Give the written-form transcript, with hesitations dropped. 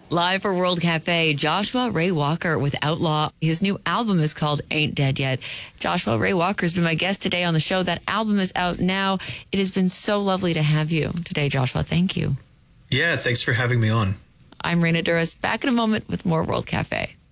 Live for World Cafe, Joshua Ray Walker with Outlaw. His new album is called Ain't Dead Yet. Joshua Ray Walker has been my guest today on the show. That album is out now. It has been so lovely to have you today, Joshua. Thank you. Yeah, thanks for having me on. I'm Raina Douris. Back in a moment with more World Cafe.